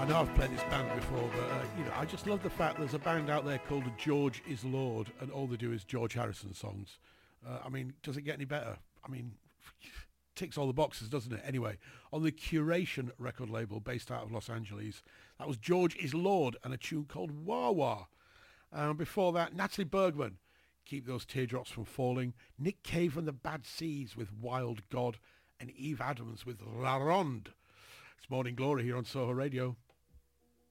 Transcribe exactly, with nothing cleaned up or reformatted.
know I've played this band before, but uh, you know, I just love the fact there's a band out there called George is Lord, and all they do is George Harrison songs. Uh, I mean, does it get any better? I mean, ticks all the boxes, doesn't it? Anyway, on the Curation record label based out of Los Angeles, that was George is Lord and a tune called Wah Wah. And before that, Natalie Bergman, Keep Those Teardrops From Falling, Nick Cave and the Bad Seeds with Wild God, and Eve Adams with La Ronde. It's Morning Glory here on Soho Radio.